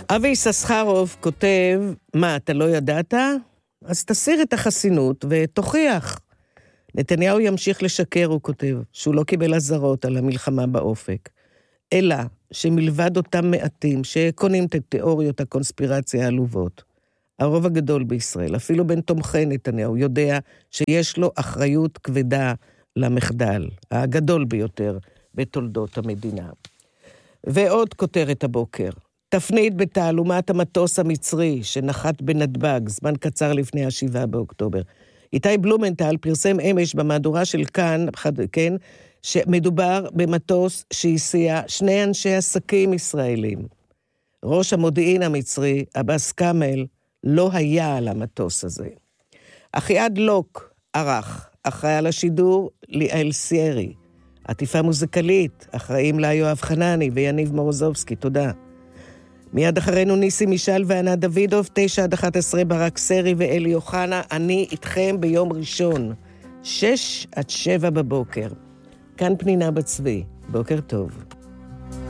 אבי יששכרוב כותב, מה, אתה לא ידעת? אז תסיר את החסינות ותוכיח. נתניהו ימשיך לשקר, הוא כותב, שהוא לא קיבל הזרות על המלחמה באופק, אלא שמלבד אותם מעטים שקונים את תיאוריות הקונספירציה העלובות, הרוב הגדול בישראל, אפילו בין תומכי נתניהו, יודע שיש לו אחריות כבדה למחדל, הגדול ביותר בתולדות המדינה. ועוד כותרת הבוקר, תפנית בתעלומת המטוס המצרי שנחת בנתב"ג, זמן קצר לפני ה7 באוקטובר. איתי בלומנטל פרסם אמש במהדורה של כאן, כן, שמדובר במטוס שהסיע 2 אנשי עסקים ישראלים. ראש המודיעין המצרי, אבאס קאמל, לא היה על המטוס הזה. אחיעד לוק ערך, אחראי על השידור ליאל סיירי. עטיפה מוזיקלית, אחראים לה יואב חנני ויניב מורוזובסקי, תודה. מיד אחרינו ניסי מישל וענה דוידוב, 9-11 ברק סרי ואלי אוחנה, אני איתכם ביום ראשון, 6-7 בבוקר. כאן פנינה בצבי, בוקר טוב.